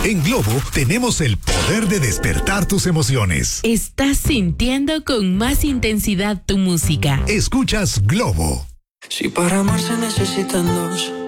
En Globo tenemos el poder de despertar tus emociones. Estás sintiendo con más intensidad tu música. Escuchas Globo. Si para amar se necesitan dos,